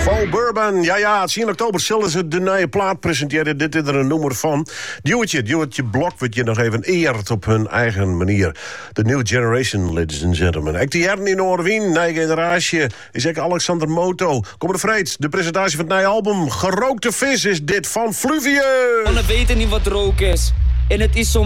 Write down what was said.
Paul Bourbon, ja, 10 oktober zullen ze de nieuwe plaat presenteren. Dit is er een nummer van. Duwtje Blok wordt je nog even eerd op hun eigen manier. The New Generation, ladies and gentlemen. Ik die heren in Oorwien, nieuwe generatie, is ik Alexander Moto. Kom er vreed, de presentatie van het nieuwe album. Gerookte vis is dit van Fluvius. Mannen weten niet wat rook is. En het is soms